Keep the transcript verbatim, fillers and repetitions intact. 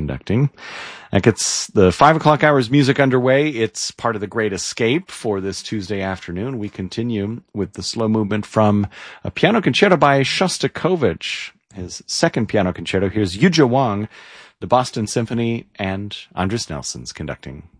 conducting. That gets the five o'clock hours music underway. It's part of the Great Escape for this Tuesday afternoon. We continue with the slow movement from a piano concerto by Shostakovich, his second piano concerto. Here's Yuja Wang, the Boston Symphony, and Andris Nelson's conducting.